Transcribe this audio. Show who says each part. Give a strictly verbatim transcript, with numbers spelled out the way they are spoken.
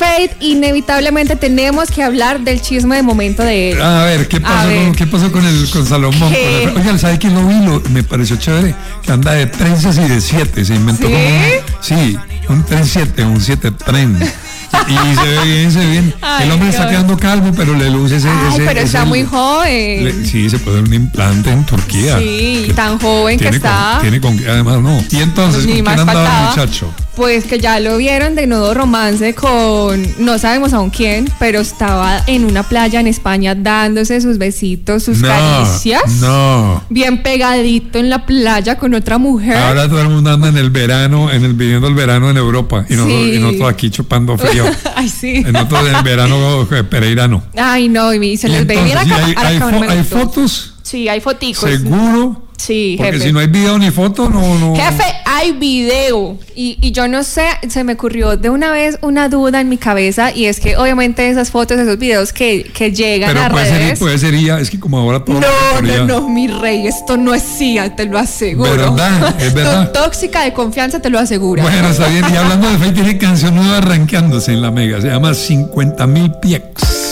Speaker 1: Fate, inevitablemente tenemos que hablar del chisme de momento de él.
Speaker 2: A ver, ¿qué pasó,
Speaker 1: A ver.
Speaker 2: Con, ¿qué pasó con el con Salomón?
Speaker 1: ¿Qué?
Speaker 2: Con la- Oiga, ¿sabe quién lo vi? Lo- me pareció chévere, que anda de trenzas y de siete, se inventó
Speaker 1: ¿Sí?
Speaker 2: como un, sí, un tren siete, un siete tren. Y se ve bien, se ve bien.
Speaker 1: Ay,
Speaker 2: el hombre está
Speaker 1: Dios.
Speaker 2: quedando calvo, pero le luce ese.
Speaker 1: Ay,
Speaker 2: ese
Speaker 1: pero
Speaker 2: ese-
Speaker 1: está muy joven.
Speaker 2: le- sí, se puede dar un implante en Turquía.
Speaker 1: Sí, tan joven que
Speaker 2: Tiene
Speaker 1: está.
Speaker 2: Con, tiene con, además no. Y entonces,
Speaker 1: Ni
Speaker 2: ¿con
Speaker 1: más
Speaker 2: quién andaba el
Speaker 1: faltaba.
Speaker 2: muchacho?
Speaker 1: Pues que ya lo vieron de nuevo romance con, no sabemos aún quién, pero estaba en una playa en España dándose sus besitos, sus
Speaker 2: No,
Speaker 1: caricias.
Speaker 2: no.
Speaker 1: Bien pegadito en la playa con otra mujer.
Speaker 2: Ahora todo el mundo anda en el verano, en el viviendo el verano en Europa y nosotros,
Speaker 1: Sí.
Speaker 2: y nosotros aquí chupando frío.
Speaker 1: Ay, sí.
Speaker 2: En otro en el verano eh, pereirano.
Speaker 1: Ay, no, y se
Speaker 2: Y
Speaker 1: les ve bien
Speaker 2: entonces,
Speaker 1: acá.
Speaker 2: ¿y hay, hay, fo- hay fotos?
Speaker 1: Sí, hay foticos.
Speaker 2: ¿Seguro?
Speaker 1: Sí,
Speaker 2: Porque
Speaker 1: jefe.
Speaker 2: si no hay video ni foto, no, no.
Speaker 1: Jefe, hay video. Y, y yo no sé, se me ocurrió de una vez una duda en mi cabeza y es que obviamente esas fotos, esos videos que, que llegan
Speaker 2: Pero
Speaker 1: a
Speaker 2: puede ser,
Speaker 1: redes.
Speaker 2: puede ser I A, es que como ahora todo.
Speaker 1: No,
Speaker 2: por I A.
Speaker 1: no, no, mi rey, esto no es I A, te lo aseguro.
Speaker 2: ¿Verdad? Es verdad.
Speaker 1: Tó- Tóxica de confianza, te lo aseguro.
Speaker 2: Bueno, está bien. Y hablando de Fate, tiene canción nueva arranqueándose en la Mega. Se llama cincuenta mil Piex.